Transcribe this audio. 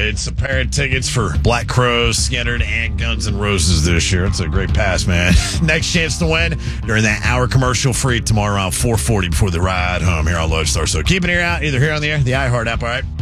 It's a pair of tickets for Black Crowes, Skynyrd, and Guns N' Roses this year. It's a great pass, man. Next chance to win during that hour commercial-free tomorrow around 4:40 before the ride home here on Lodestar. So keep an ear out, either here on the air, the iHeart app, all right?